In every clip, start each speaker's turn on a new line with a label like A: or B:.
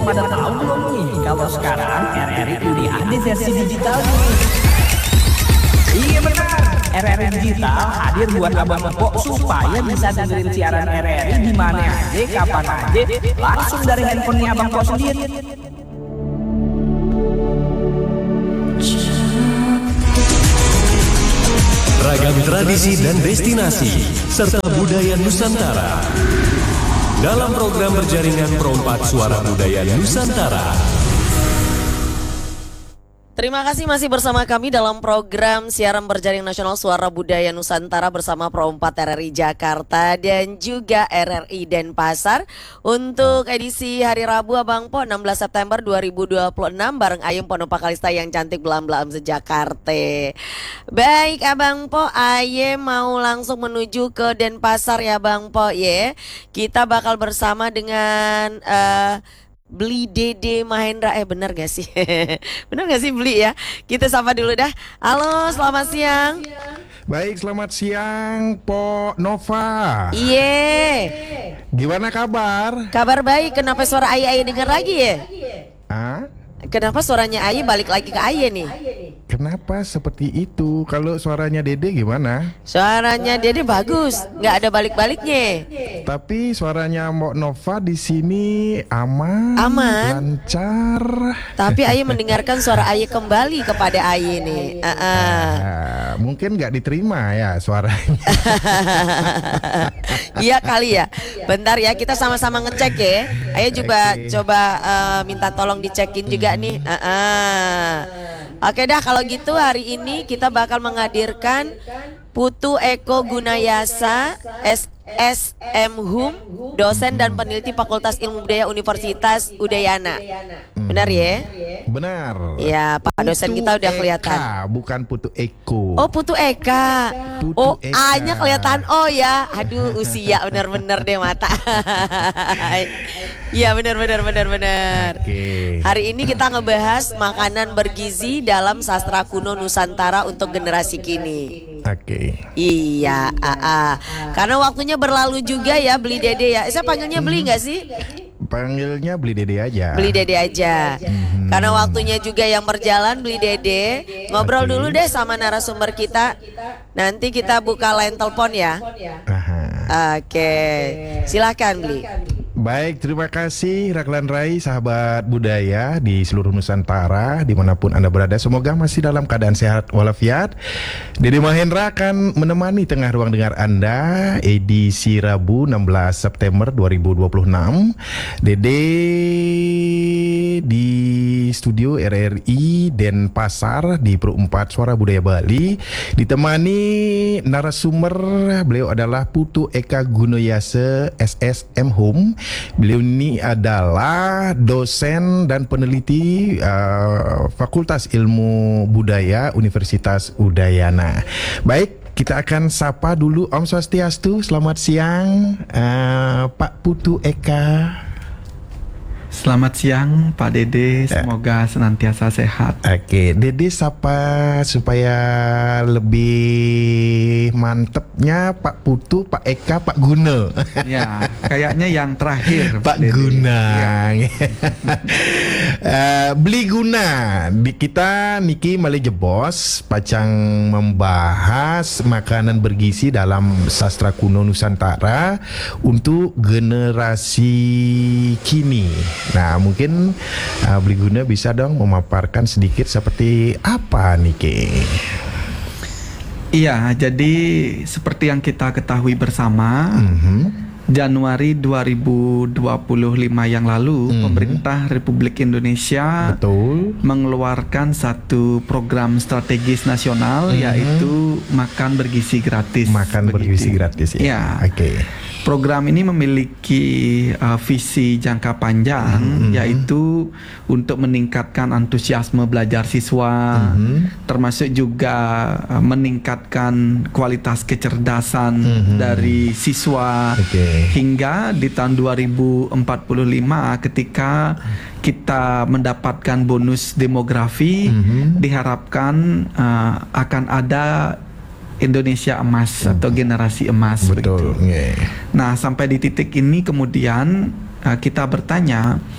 A: pada tahu belum nih kalau sekarang RRI udah ada versi digital nih? Iya benar, RRI Digital hadir buat abang empok supaya bisa dengerin siaran RRI di mana aja, kapan aja, langsung dari handphonenya abang empok sendiri.
B: Ragam tradisi dan destinasi serta budaya Nusantara dalam program berjaringan Perompak Suara Budaya Nusantara.
C: Terima kasih masih bersama kami dalam program siaran berjaring nasional Suara Budaya Nusantara bersama Pro4 RRI Jakarta dan juga RRI Denpasar untuk edisi hari Rabu Abang Po 16 September 2026 bareng Ayem Ponopa Kalista yang cantik belam-belam sejakarta. Baik Abang Po, Ayem mau langsung menuju ke Denpasar ya Bang Po ya. Kita bakal bersama dengan Beli Dede Mahendra, benar gak sih? Benar gak sih Beli ya? Kita sapa dulu dah. Halo, selamat siang.
D: Baik, selamat siang Po Nova.
C: Iya.
D: Gimana kabar?
C: Kabar baik, kenapa suara Ayah denger lagi ya?
D: Ah?
C: Kenapa suaranya Ayah balik lagi ke Ayah nih?
D: Kenapa seperti itu? Kalau suaranya Dede gimana?
C: Suaranya Dede bagus, nggak ada balik-baliknya.
D: Tapi suaranya Mbok Nova di sini aman, lancar.
C: Tapi Ayah mendengarkan suara Ayah kembali kepada Ayah nih.
D: Mungkin nggak diterima ya suaranya.
C: Iya kali ya. Bentar ya, kita sama-sama ngecek ya. Ayah coba minta tolong dicekin juga nih. Oke dah, kalau gitu hari ini kita bakal menghadirkan Putu Eko Gunayasa SSM Hum, dosen dan peneliti Fakultas Ilmu Budaya Universitas Udayana. Benar ya?
D: Benar.
C: Ya, Pak dosen kita udah kelihatan.
D: Bukan Putu Eko.
C: Oh, Putu Eka.
D: Putu Eka.
C: A-nya kelihatan O ya. Aduh, usia benar-benar deh mata. Iya, benar.
D: Okay.
C: Hari ini kita ngebahas makanan bergizi dalam sastra kuno Nusantara untuk generasi kini.
D: Oke.
C: Iya, karena waktunya berlalu juga ya Beli Dede ya. Saya panggilnya Beli nggak sih?
D: Panggilnya Beli Dede aja.
C: Beli Dede aja. Karena waktunya juga yang berjalan Beli Dede. Ngobrol dulu deh sama narasumber kita. Nanti kita buka line telepon ya. Oke. Silakan Beli.
D: Baik, terima kasih Raglan Rai, sahabat budaya di seluruh Nusantara, dimanapun Anda berada. Semoga masih dalam keadaan sehat walafiat. Dede Mahendra akan menemani tengah ruang dengar Anda edisi Rabu 16 September 2026. Dede di studio RRI Denpasar di Pro4 Suara Budaya Bali, ditemani narasumber. Beliau adalah Putu Eka Gunayasa SSM Hum. Beliau ini adalah dosen dan peneliti Fakultas Ilmu Budaya Universitas Udayana. Baik, kita akan sapa dulu. Om Swastiastu, selamat siang Pak Putu Eka.
E: Selamat siang Pak Dede, semoga senantiasa sehat.
D: Oke, Dede sapa supaya lebih mantepnya Pak Putu, Pak Eka, Pak Guna.
E: Ya, kayaknya yang terakhir
D: Pak
E: Dede.
D: Guna.
E: Ya.
D: Beli guna di kita niki Mali Jebos pacang membahas makanan bergizi dalam sastra kuno Nusantara untuk generasi kini. Nah, mungkin Beli Guna bisa dong memaparkan sedikit seperti apa niki?
E: Iya, jadi seperti yang kita ketahui bersama, Januari 2025 yang lalu, pemerintah Republik Indonesia mengeluarkan satu program strategis nasional, yaitu makan bergizi gratis.
D: Makan bergizi gratis
E: ya.
D: Oke.
E: Program ini memiliki visi jangka panjang, yaitu untuk meningkatkan antusiasme belajar siswa, termasuk juga meningkatkan kualitas kecerdasan dari siswa, hingga di tahun 2045 ketika kita mendapatkan bonus demografi, diharapkan akan ada Indonesia emas atau generasi emas.
D: Betul.
E: Nah, sampai di titik ini kemudian kita bertanya,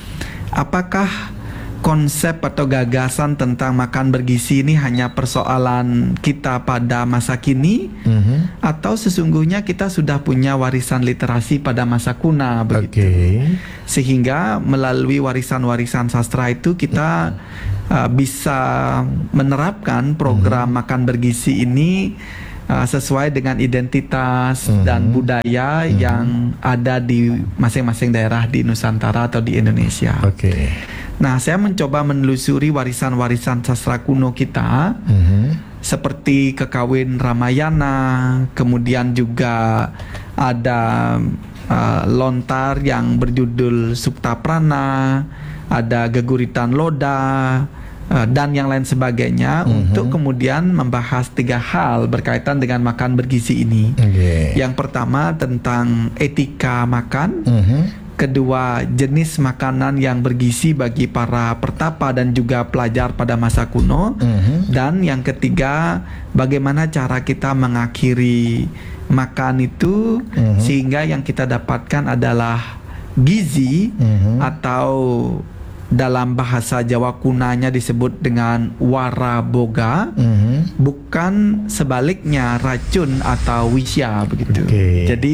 E: apakah konsep atau gagasan tentang makan bergizi ini hanya persoalan kita pada masa kini, atau sesungguhnya kita sudah punya warisan literasi pada masa kuno begitu. Sehingga melalui warisan-warisan sastra itu kita bisa menerapkan program makan bergizi ini sesuai dengan identitas dan budaya yang ada di masing-masing daerah di Nusantara atau di Indonesia. Nah, saya mencoba menelusuri warisan-warisan sastra kuno kita, seperti Kekawin Ramayana, kemudian juga ada lontar yang berjudul Suptaprana, ada Geguritan Loda, dan yang lain sebagainya, untuk kemudian membahas 3 hal berkaitan dengan makan bergizi ini. Yang pertama tentang etika makan, kedua jenis makanan yang bergizi bagi para pertapa dan juga pelajar pada masa kuno, dan yang ketiga bagaimana cara kita mengakhiri makan itu sehingga yang kita dapatkan adalah gizi, atau dalam bahasa Jawa kunanya disebut dengan wara boga, bukan sebaliknya racun atau wisya begitu. Jadi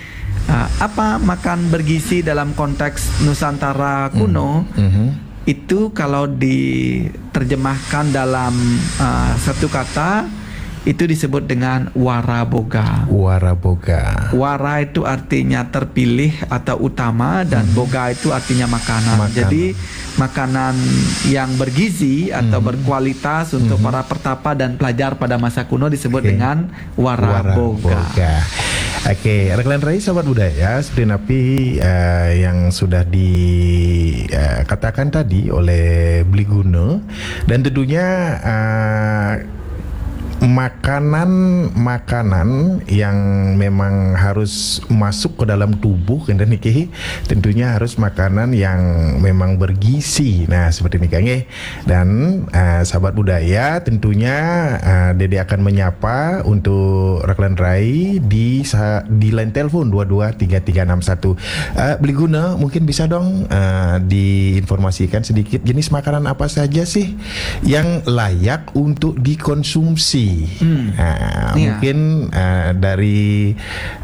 E: apa makan bergizi dalam konteks Nusantara kuno? Itu kalau diterjemahkan dalam satu kata, itu disebut dengan waraboga. Wara itu artinya terpilih atau utama, dan boga itu artinya makanan. Jadi makanan yang bergizi atau berkualitas untuk para pertapa dan pelajar pada masa kuno disebut dengan waraboga.
D: Raglan Rai, sahabat budaya, seperti napi yang sudah dikatakan tadi oleh Bliguna, dan tentunya makanan yang memang harus masuk ke dalam tubuh dan niki tentunya harus makanan yang memang bergizi. Nah, seperti ini Kang. Dan sahabat budaya, tentunya Dede akan menyapa untuk Raglan Rai di line telepon 223361. Bliguna, mungkin bisa dong diinformasikan sedikit jenis makanan apa saja sih yang layak untuk dikonsumsi. Mungkin dari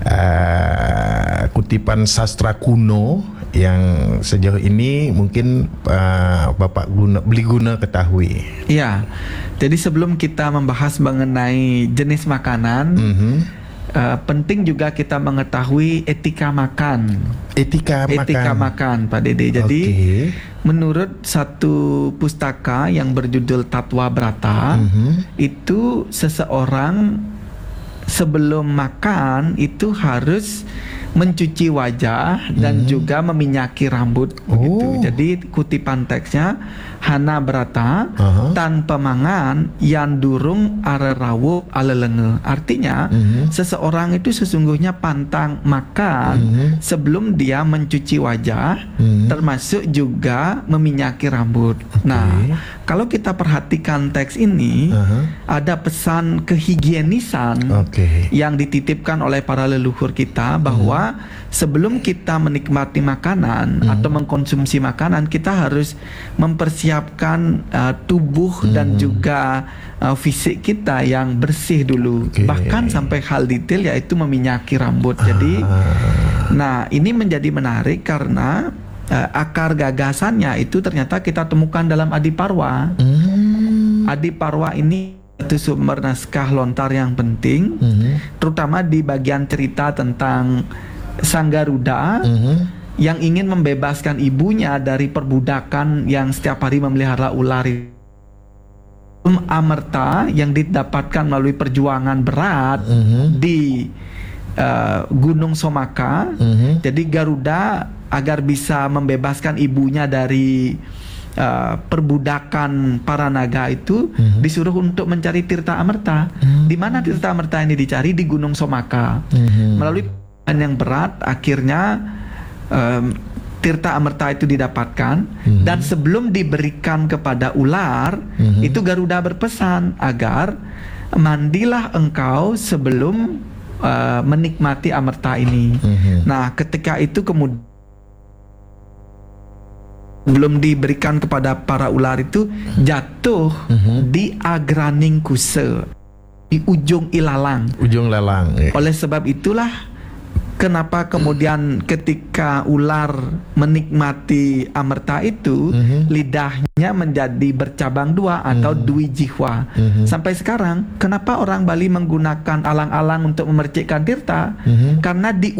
D: kutipan sastra kuno yang sejauh ini mungkin Bapak Bliguna ketahui.
E: Iya. Jadi sebelum kita membahas mengenai jenis makanan, penting juga kita mengetahui etika makan. Etika makan, Pak Dede. Jadi menurut satu pustaka yang berjudul Tatwa Brata, itu seseorang sebelum makan itu harus mencuci wajah dan juga meminyaki rambut begitu. Jadi kutipan teksnya, Hana Brata tanpa mangan yang durung arerawuh alelenge. Artinya seseorang itu sesungguhnya pantang makan sebelum dia mencuci wajah, termasuk juga meminyaki rambut. Nah, kalau kita perhatikan teks ini, ada pesan kehigienisan yang dititipkan oleh para leluhur kita, bahwa sebelum kita menikmati makanan atau mengkonsumsi makanan, kita harus mempersiapkan tubuh dan juga fisik kita yang bersih dulu. Bahkan sampai hal detail, yaitu meminyaki rambut. Jadi nah, ini menjadi menarik karena akar gagasannya itu ternyata kita temukan dalam Adiparwa. Adiparwa ini itu sumber naskah lontar yang penting, terutama di bagian cerita tentang Sang Garuda yang ingin membebaskan ibunya dari perbudakan yang setiap hari memelihara ular. Amerta yang didapatkan melalui perjuangan berat di Gunung Somaka. Jadi Garuda agar bisa membebaskan ibunya dari perbudakan para naga itu disuruh untuk mencari Tirta Amerta. Di mana Tirta Amerta ini dicari? Di Gunung Somaka. Melalui yang berat, akhirnya Tirta Amerta itu didapatkan. Dan sebelum diberikan kepada ular, itu Garuda berpesan agar mandilah engkau sebelum menikmati Amerta ini. Nah, ketika itu kemudian belum diberikan kepada para ular itu jatuh di agraning kusa, di ujung ilalang.
D: Ujung lelang. Ya.
E: Oleh sebab itulah kenapa kemudian ketika ular menikmati amerta itu, lidahnya menjadi bercabang dua atau dwi jihwa. Sampai sekarang, kenapa orang Bali menggunakan alang-alang untuk memercikkan tirta? Karena di